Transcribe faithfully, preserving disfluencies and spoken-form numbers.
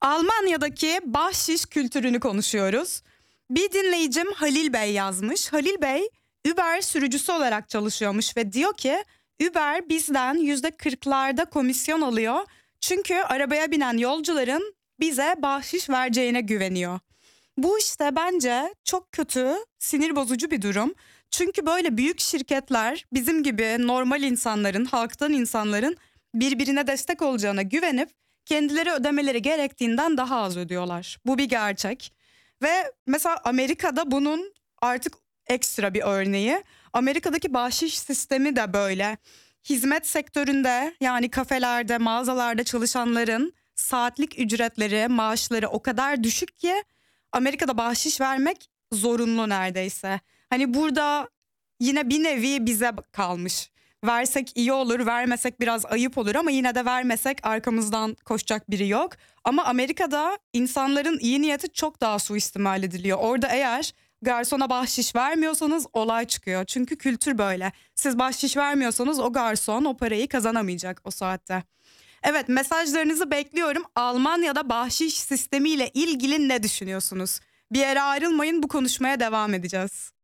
Almanya'daki bahşiş kültürünü konuşuyoruz. Bir dinleyicim Halil Bey yazmış. Halil Bey Uber sürücüsü olarak çalışıyormuş ve diyor ki Uber bizden yüzde kırklarda komisyon alıyor. Çünkü arabaya binen yolcuların bize bahşiş vereceğine güveniyor. Bu işte bence çok kötü, sinir bozucu bir durum. Çünkü böyle büyük şirketler bizim gibi normal insanların, halktan insanların birbirine destek olacağına güvenip kendileri ödemeleri gerektiğinden daha az ödüyorlar. Bu bir gerçek. Ve mesela Amerika'da bunun artık ekstra bir örneği. Amerika'daki bahşiş sistemi de böyle. Hizmet sektöründe, yani kafelerde, mağazalarda çalışanların saatlik ücretleri, maaşları o kadar düşük ki Amerika'da bahşiş vermek zorunlu neredeyse. Hani burada yine bir nevi bize kalmış. Versek iyi olur, vermesek biraz ayıp olur ama yine de vermesek arkamızdan koşacak biri yok. Ama Amerika'da insanların iyi niyeti çok daha suistimal ediliyor. Orada eğer garsona bahşiş vermiyorsanız olay çıkıyor. Çünkü kültür böyle. Siz bahşiş vermiyorsanız o garson o parayı kazanamayacak o saatte. Evet, mesajlarınızı bekliyorum. Almanya'da bahşiş sistemiyle ilgili ne düşünüyorsunuz? Bir yere ayrılmayın, bu konuşmaya devam edeceğiz.